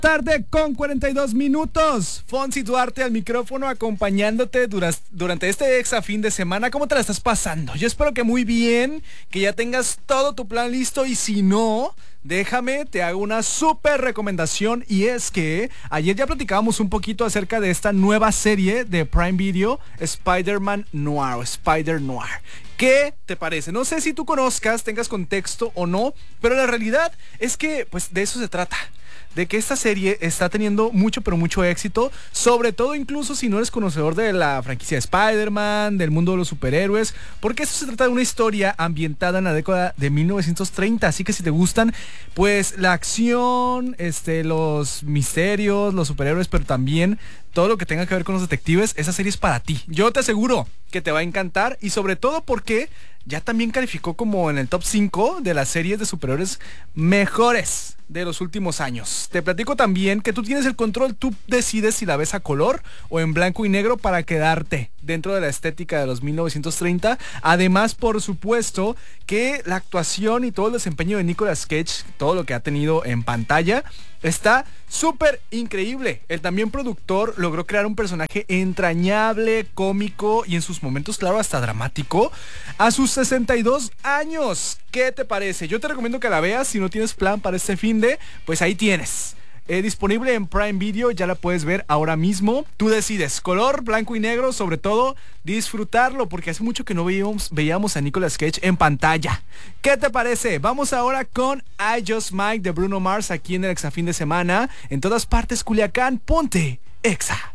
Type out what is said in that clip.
Tarde con 42 minutos. Fonsi Duarte al micrófono acompañándote durante este exa fin de semana. ¿Cómo te la estás pasando? Yo espero que muy bien, que ya tengas todo tu plan listo y si no, déjame, te hago una súper recomendación y es que ayer ya platicábamos un poquito acerca de esta nueva serie de Prime Video, Spider-Man Noir o Spider Noir. ¿Qué te parece? No sé si tú conozcas, tengas contexto o no, pero la realidad es que pues de eso se trata. De que esta serie está teniendo mucho pero mucho éxito, sobre todo incluso si no eres conocedor de la franquicia de Spider-Man, del mundo de los superhéroes, porque esto se trata de una historia ambientada en la década de 1930, así que si te gustan pues la acción, los misterios, los superhéroes, pero también todo lo que tenga que ver con los detectives, esa serie es para ti. Yo te aseguro que te va a encantar y sobre todo porque ya también calificó como en el top 5 de las series de superhéroes mejores de los últimos años. Te platico también que tú tienes el control, tú decides si la ves a color o en blanco y negro para quedarte dentro de la estética de los 1930. Además, por supuesto, que la actuación y todo el desempeño de Nicolas Cage, todo lo que ha tenido en pantalla, está súper increíble. El también productor logró crear un personaje entrañable, cómico y en sus momentos, claro, hasta dramático, a sus 62 años. ¿Qué te parece? Yo te recomiendo que la veas. Si no tienes plan para este fin de, pues ahí tienes. Disponible en Prime Video, ya la puedes ver ahora mismo. Tú decides, color, blanco y negro, sobre todo disfrutarlo, porque hace mucho que no veíamos a Nicolas Cage en pantalla. ¿Qué te parece? Vamos ahora con I Just Mike de Bruno Mars aquí en el Exa Fin de Semana. En todas partes, Culiacán, ponte Exa.